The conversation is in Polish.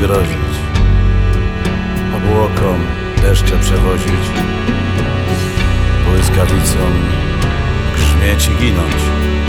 grozić, obłokom deszcze przewozić, błyskawicom grzmieć i ginąć.